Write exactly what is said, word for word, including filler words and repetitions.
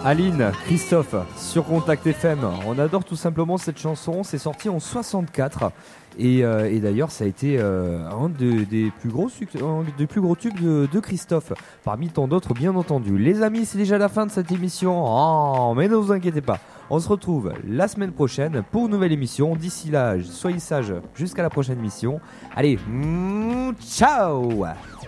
Aline, Christophe, sur Contact F M. On adore tout simplement cette chanson. C'est sorti en soixante-quatre. Et, euh, et d'ailleurs, ça a été euh, un de, des, plus gros succès, un des plus gros tubes de, de Christophe. Parmi tant d'autres, bien entendu. Les amis, c'est déjà la fin de cette émission. Oh, mais ne vous inquiétez pas. On se retrouve la semaine prochaine pour une nouvelle émission. D'ici là, soyez sages jusqu'à la prochaine émission. Allez, mm, ciao!